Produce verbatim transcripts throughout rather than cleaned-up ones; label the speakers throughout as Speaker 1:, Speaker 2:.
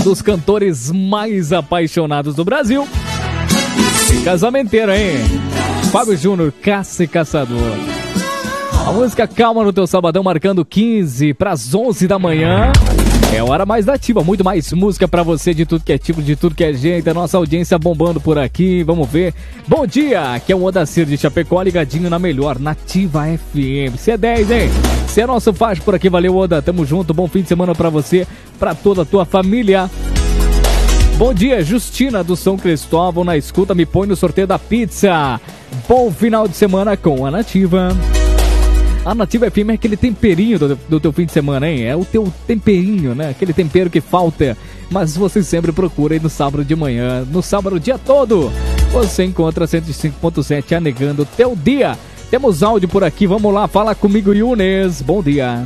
Speaker 1: dos cantores mais apaixonados do Brasil. Casamenteiro, hein? Fábio Júnior, Caça e Caçador. A música Calma no teu sabadão, marcando quinze para as onze da manhã. É a hora mais nativa, muito mais música pra você, de tudo que é tipo, de tudo que é jeito. A nossa audiência bombando por aqui, vamos ver. Bom dia, aqui é o Odacir de Chapecó, ligadinho na melhor, Nativa F M. C dez, hein? Você é nosso faixa por aqui, valeu, Oda, tamo junto, bom fim de semana pra você, pra toda a tua família. Bom dia, Justina do São Cristóvão, na escuta, me põe no sorteio da pizza. Bom final de semana com a Nativa. A Nativa F M é aquele temperinho do, do teu fim de semana, hein? É o teu temperinho, né? Aquele tempero que falta, mas você sempre procura aí no sábado de manhã, no sábado o dia todo. Você encontra cento e cinco ponto sete anegando o teu dia. Temos áudio por aqui, vamos lá, fala comigo, Yunes. Bom dia.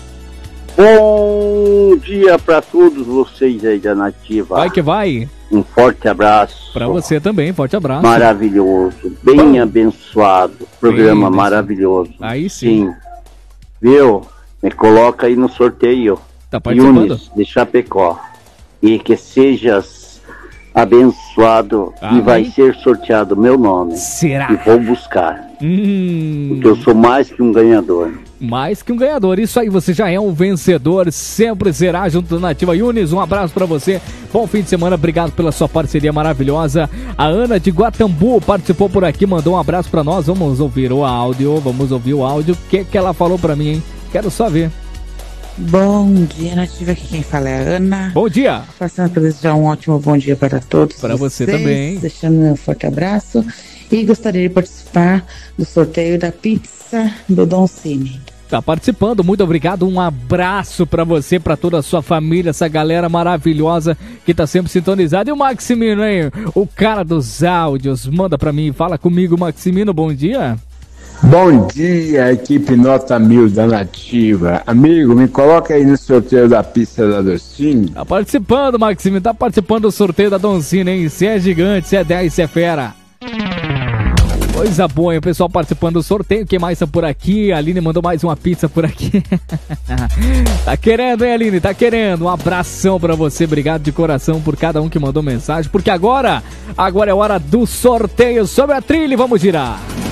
Speaker 2: Bom dia para todos vocês aí da Nativa.
Speaker 1: Vai que vai.
Speaker 2: Um forte abraço.
Speaker 1: Para você também, forte abraço.
Speaker 2: Maravilhoso, bem Bom. abençoado. Programa bem, maravilhoso.
Speaker 1: Aí sim. sim.
Speaker 2: Viu? Me coloca aí no sorteio.
Speaker 1: Tá participando?
Speaker 2: Yunes de Chapecó. E que sejas abençoado ah, e vai hein? ser sorteado meu nome.
Speaker 1: Será?
Speaker 2: E vou buscar.
Speaker 1: Hum.
Speaker 2: Porque eu sou mais que um ganhador.
Speaker 1: Mais que um ganhador, isso aí, você já é um vencedor, sempre será junto da Nativa. Yunes, um abraço pra você, bom fim de semana, obrigado pela sua parceria maravilhosa. A Ana de Guatambu participou por aqui, mandou um abraço pra nós, vamos ouvir o áudio, vamos ouvir o áudio, o que que ela falou pra mim, hein? Quero só ver.
Speaker 3: Bom dia, Nativa, aqui quem fala é a Ana.
Speaker 1: Bom dia.
Speaker 3: Passando para desejar um ótimo bom dia para todos.
Speaker 1: Para você também.
Speaker 3: Deixando meu forte abraço. E gostaria de participar do sorteio da pizza do Don Cine.
Speaker 1: Tá participando, muito obrigado, um abraço pra você, pra toda a sua família, essa galera maravilhosa que tá sempre sintonizada. E o Maximino, hein? O cara dos áudios, manda pra mim, fala comigo, Maximino, bom dia.
Speaker 4: Bom dia, equipe Nota Mil da Nativa. Amigo, me coloca aí no sorteio da pista da Doncini.
Speaker 1: Tá participando, Maximino, tá participando do sorteio da Doncini, hein? Você é gigante, você é dez, você é fera. Coisa boa, hein? O pessoal participando do sorteio. Quem mais tá por aqui? A Aline mandou mais uma pizza por aqui. Tá querendo, hein, Aline? Tá querendo. Um abração pra você. Obrigado de coração por cada um que mandou mensagem. Porque agora, agora é hora do sorteio sobre a trilha. Vamos girar.